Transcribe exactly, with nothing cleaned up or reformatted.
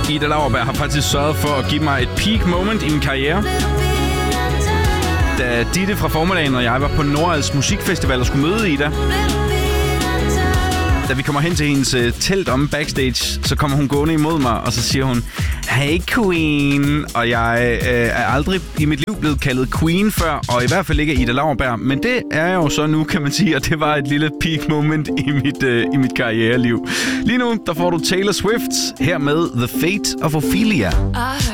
Ida Lauerberg har faktisk sørget for at give mig et peak moment i min karriere. Da Ditte fra Formiddagen og jeg var på Nordals Musikfestival og skulle møde Ida. Da vi kommer hen til hendes uh, telt om backstage, så kommer hun gående imod mig, og så siger hun, hey Queen. Og jeg uh, er aldrig i mit liv blevet kaldet Queen før, og i hvert fald ikke Ida Lauerberg. Men det er jeg jo så nu, kan man sige, og det var et lille peak moment i mit, uh, i mit karriereliv. Lige nu, der får du Taylor Swift her med The Fate of Ophelia.